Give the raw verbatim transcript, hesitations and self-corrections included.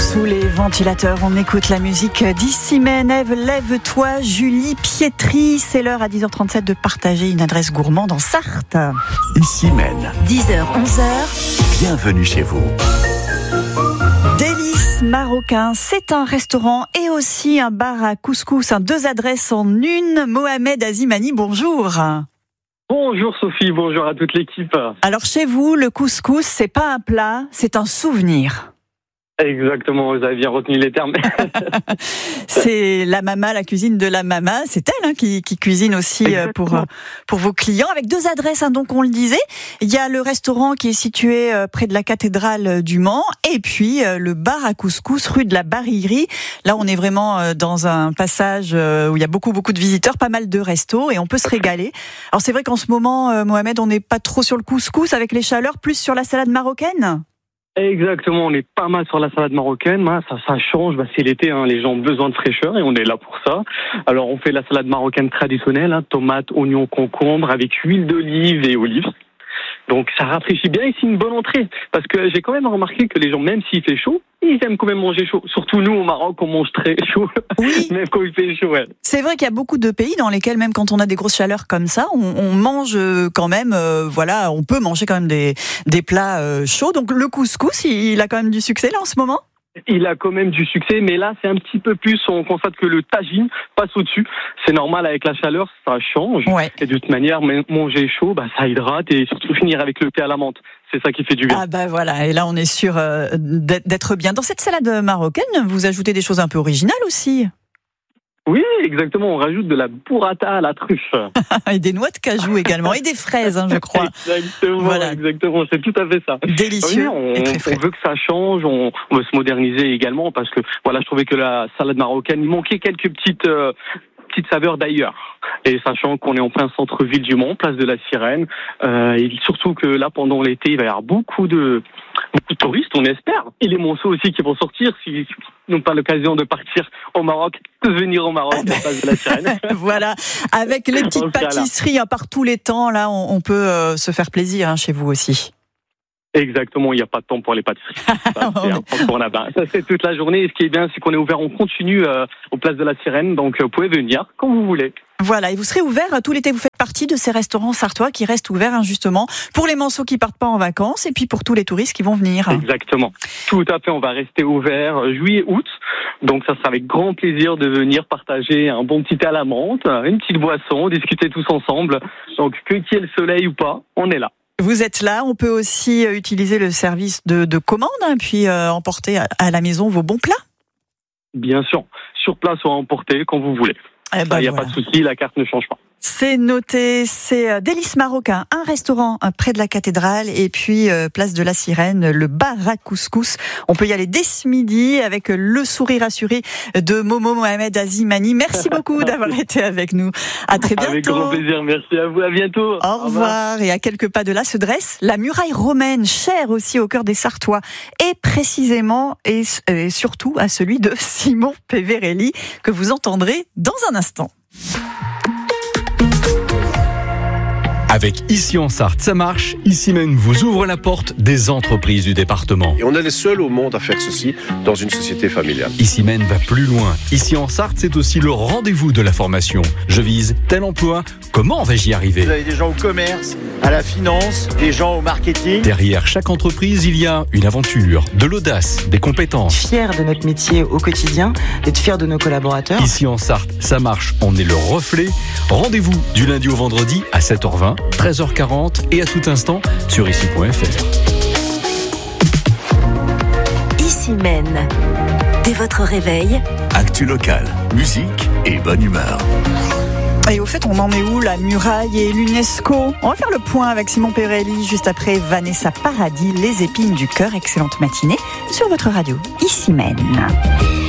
Sous les ventilateurs, on écoute la musique d'Issimène. Ève, lève-toi, Julie Pietri. C'est l'heure à dix heures trente-sept de partager une adresse gourmande en Sarthe. Issimène. dix heures, onze heures. Bienvenue chez vous. Délices marocain, c'est un restaurant et aussi un bar à couscous. Hein, deux adresses en une. Mohamed Azimani, bonjour. Bonjour Sophie, bonjour à toute l'équipe. Alors chez vous, le couscous, c'est pas un plat, c'est un souvenir. Exactement, vous avez bien retenu les termes. C'est la mama, la cuisine de la mama, c'est elle hein, qui, qui cuisine aussi Exactement. pour, pour vos clients, avec deux adresses, hein, donc on le disait. Il y a le restaurant qui est situé près de la cathédrale du Mans, et puis le bar à couscous rue de la Barillerie. Là, on est vraiment dans un passage où il y a beaucoup, beaucoup de visiteurs, pas mal de restos, et on peut se régaler. Alors c'est vrai qu'en ce moment, Mohamed, on n'est pas trop sur le couscous avec les chaleurs, plus sur la salade marocaine. Exactement, on est pas mal sur la salade marocaine, hein, ça, ça change, bah, c'est l'été, hein, les gens ont besoin de fraîcheur et on est là pour ça. Alors on fait la salade marocaine traditionnelle, hein, tomates, oignons, concombres, avec huile d'olive et olives. Donc ça rafraîchit bien et c'est une bonne entrée. Parce que j'ai quand même remarqué que les gens, même s'il fait chaud, ils aiment quand même manger chaud. Surtout nous au Maroc, on mange très chaud, Oui. même quand il fait chaud. Ouais. C'est vrai qu'il y a beaucoup de pays dans lesquels, même quand on a des grosses chaleurs comme ça, on, on mange quand même, euh, voilà, on peut manger quand même des, des plats euh, chauds. Donc le couscous, il a quand même du succès là en ce moment ? Il a quand même du succès, mais là, c'est un petit peu plus, on constate que le tagine passe au-dessus. C'est normal, avec la chaleur, ça change. Ouais. Et de toute manière, manger chaud, bah, ça hydrate et surtout finir avec le thé à la menthe. C'est ça qui fait du bien. Ah bah voilà, et là on est sûr euh, d'être bien. Dans cette salade marocaine, vous ajoutez des choses un peu originales aussi. Oui, exactement, on rajoute de la burrata à la truffe. Et des noix de cajou également, et des fraises, hein, je crois. Exactement, Voilà. exactement, c'est tout à fait ça. Délicieux. Oui, on, et très frais. on veut que ça change, on, on veut se moderniser également parce que voilà, je trouvais que la salade marocaine, il manquait quelques petites euh, petites saveurs d'ailleurs. Et sachant qu'on est en plein centre-ville du Mans, place de la Sirène, euh, et surtout que là pendant l'été, il va y avoir beaucoup de beaucoup de touristes, on espère. Et les monceaux aussi qui vont sortir si n'ont pas l'occasion de partir au Maroc, de venir au Maroc, la place de la Sirène. Voilà, avec les petites Donc, voilà. pâtisseries hein, par tous les temps, là on, on peut euh, se faire plaisir hein, chez vous aussi. Exactement, il n'y a pas de temps pour les pâtisseries. Ça, c'est incontournable. Ça, c'est toute la journée. Et ce qui est bien, c'est qu'on est ouvert, on continue euh, aux places de la Sirène. Donc, euh, vous pouvez venir quand vous voulez. Voilà, et vous serez ouvert tout l'été. Vous faites partie de ces restaurants sartois qui restent ouverts hein, justement pour les manceaux qui partent pas en vacances et puis pour tous les touristes qui vont venir. Exactement. Tout à fait. On va rester ouvert euh, juillet, août. Donc, ça sera avec grand plaisir de venir partager un bon petit thé à la menthe, une petite boisson, discuter tous ensemble. Donc, que qu'il y ait le soleil ou pas, on est là. Vous êtes là, on peut aussi utiliser le service de, de commande, hein, puis euh, emporter à, à la maison vos bons plats. Bien sûr, sur place ou à emporter quand vous voulez. Eh Il ben n'y a voilà. pas de souci, la carte ne change pas. C'est noté, c'est Délices marocain, un restaurant hein, près de la cathédrale et puis euh, place de la Sirène, le bar à couscous. On peut y aller dès ce midi avec le sourire assuré de Momo Mohamed Azimani. Merci beaucoup d'avoir été avec nous. À très bientôt. Avec grand plaisir, merci à vous, à bientôt. Au revoir. Et à quelques pas de là se dresse la muraille romaine, chère aussi au cœur des Sartois, et précisément et, et surtout à celui de Simon Peverelli que vous entendrez dans un instant. Avec Ici en Sarthe, ça marche. Issimène vous ouvre la porte des entreprises du département. Et on est les seuls au monde à faire ceci dans une société familiale. Issimène va plus loin. Ici en Sarthe, c'est aussi le rendez-vous de la formation. Je vise tel emploi, comment vais-y arriver ? Vous avez des gens au commerce, à la finance, des gens au marketing. Derrière chaque entreprise, il y a une aventure, de l'audace, des compétences. Fiers de notre métier au quotidien, d'être fiers de nos collaborateurs. Ici en Sarthe, ça marche, on est le reflet. Rendez-vous du lundi au vendredi à sept heures vingt, treize heures quarante et à tout instant sur ici point f r. Issimène. Dès votre réveil, Actu locale, musique et bonne humeur. Et au fait, on en est où, la muraille et l'UNESCO ? On va faire le point avec Simon Peverelli juste après Vanessa Paradis, Les épines du cœur. Excellente matinée sur votre radio Issimène.